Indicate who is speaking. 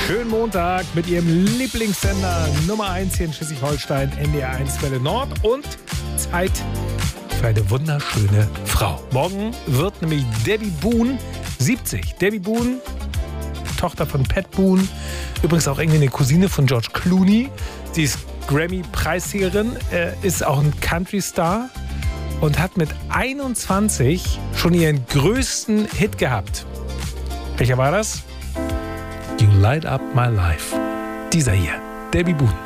Speaker 1: Schönen Montag mit Ihrem Lieblingssender Nummer 1 hier in Schleswig-Holstein, NDR 1 Welle Nord und Zeit für eine wunderschöne Frau. Morgen wird nämlich Debbie Boone 70. Debbie Boone, Tochter von Pat Boone, übrigens auch irgendwie eine Cousine von George Clooney. Sie ist Grammy-Preisträgerin, ist auch ein Country-Star und hat mit 21 schon ihren größten Hit gehabt. Welcher war das? You Light Up My Life. Dieser hier, Debbie Boone.